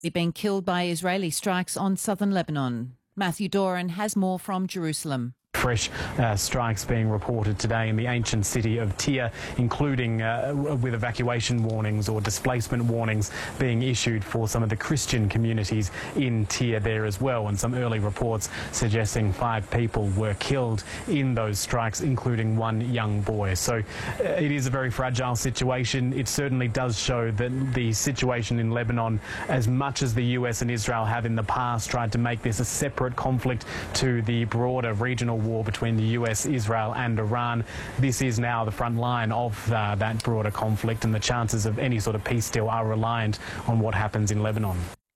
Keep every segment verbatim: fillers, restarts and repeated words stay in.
being killed by Israeli strikes on southern Lebanon. Matthew Doran has more from Jerusalem. Fresh uh, strikes being reported today in the ancient city of Tyre, including uh, with evacuation warnings or displacement warnings being issued for some of the Christian communities in Tyre there as well, and some early reports suggesting five people were killed in those strikes, including one young boy. So uh, it is a very fragile situation. It certainly does show that the situation in Lebanon, as much as the U S and Israel have in the past tried to make this a separate conflict to the broader regional war between the U S, Israel and Iran, this is now the front line of uh, that broader conflict, and the chances of any sort of peace deal are reliant on what happens in Lebanon.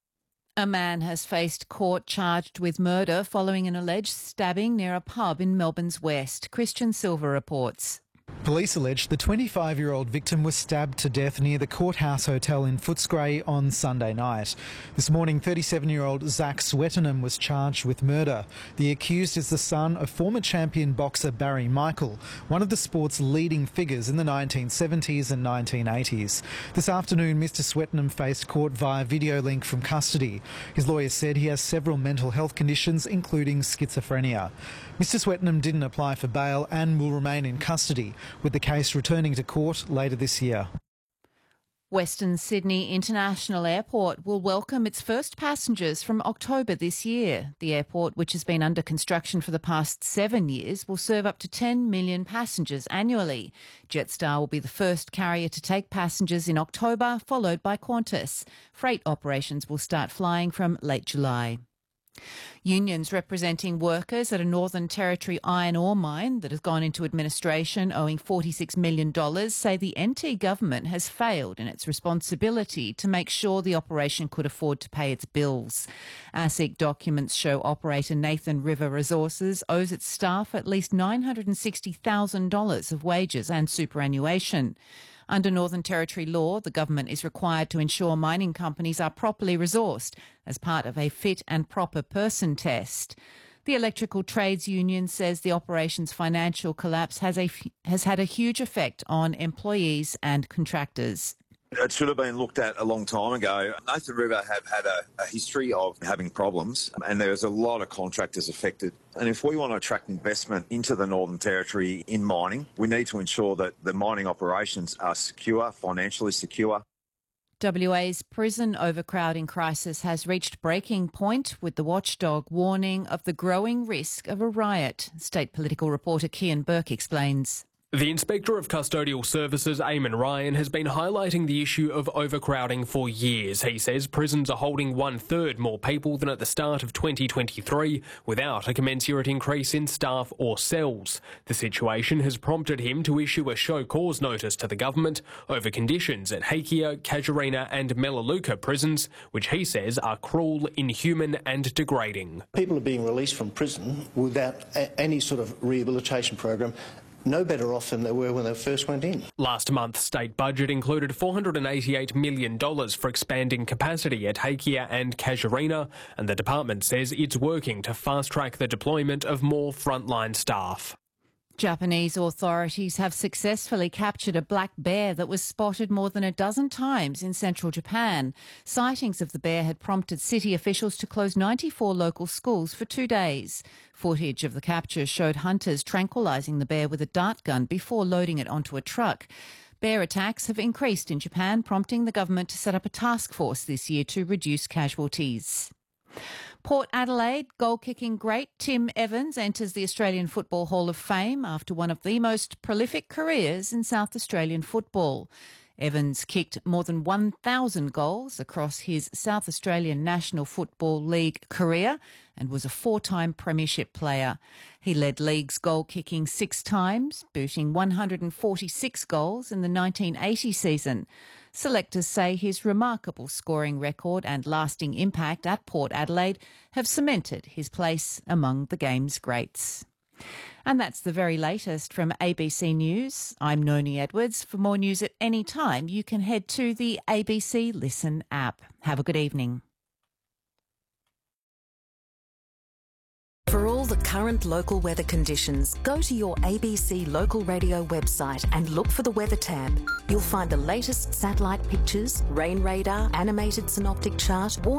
A man has faced court charged with murder following an alleged stabbing near a pub in Melbourne's west. Christian Silver reports. Police allege the twenty-five-year-old victim was stabbed to death near the Courthouse Hotel in Footscray on Sunday night. This morning, thirty-seven-year-old Zach Swettenham was charged with murder. The accused is the son of former champion boxer Barry Michael, one of the sport's leading figures in the nineteen seventies and nineteen eighties. This afternoon, Mister Swettenham faced court via video link from custody. His lawyer said he has several mental health conditions, including schizophrenia. Mister Swettenham didn't apply for bail and will remain in custody, with the case returning to court later this year. Western Sydney International Airport will welcome its first passengers from October this year. The airport, which has been under construction for the past seven years, will serve up to ten million passengers annually. Jetstar will be the first carrier to take passengers in October, followed by Qantas. Freight operations will start flying from late July. Unions representing workers at a Northern Territory iron ore mine that has gone into administration owing forty-six million dollars say the N T government has failed in its responsibility to make sure the operation could afford to pay its bills. ASIC documents show operator Nathan River Resources owes its staff at least nine hundred sixty thousand dollars of wages and superannuation. Under Northern Territory law, the government is required to ensure mining companies are properly resourced as part of a fit and proper person test. The Electrical Trades Union says the operation's financial collapse has, a, has had a huge effect on employees and contractors. It should have been looked at a long time ago. Nathan River have had a, a history of having problems, and there's a lot of contractors affected. And if we want to attract investment into the Northern Territory in mining, we need to ensure that the mining operations are secure, financially secure. W A's prison overcrowding crisis has reached breaking point, with the watchdog warning of the growing risk of a riot. State political reporter Kian Burke explains. The Inspector of Custodial Services, Eamon Ryan, has been highlighting the issue of overcrowding for years. He says prisons are holding one-third more people than at the start of twenty twenty-three, without a commensurate increase in staff or cells. The situation has prompted him to issue a show cause notice to the government over conditions at Hakea, Casuarina and Melaleuca prisons, which he says are cruel, inhuman and degrading. People are being released from prison without a- any sort of rehabilitation program, no better off than they were when they first went in. Last month's state budget included four hundred eighty-eight million dollars for expanding capacity at Hakea and Casuarina, and the department says it's working to fast-track the deployment of more frontline staff. Japanese authorities have successfully captured a black bear that was spotted more than a dozen times in central Japan. Sightings of the bear had prompted city officials to close ninety-four local schools for two days. Footage of the capture showed hunters tranquilising the bear with a dart gun before loading it onto a truck. Bear attacks have increased in Japan, prompting the government to set up a task force this year to reduce casualties. Port Adelaide goal-kicking great Tim Evans enters the Australian Football Hall of Fame after one of the most prolific careers in South Australian football. Evans kicked more than one thousand goals across his South Australian National Football League career and was a four-time premiership player. He led league's goal-kicking six times, booting one hundred forty-six goals in the nineteen eighty season. Selectors say his remarkable scoring record and lasting impact at Port Adelaide have cemented his place among the game's greats. And that's the very latest from A B C News. I'm Noni Edwards. For more news at any time, you can head to the A B C Listen app. Have a good evening. For all the current local weather conditions, go to your A B C local radio website and look for the weather tab. You'll find the latest satellite pictures, rain radar, animated synoptic chart,